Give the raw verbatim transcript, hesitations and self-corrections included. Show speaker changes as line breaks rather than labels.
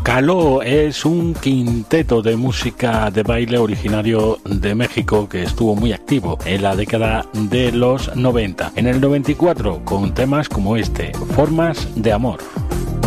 Caló es un quinteto de música de baile originario de México que estuvo muy activo en la década de los noventa. En el noventa y cuatro con temas como este, Formas de Amor.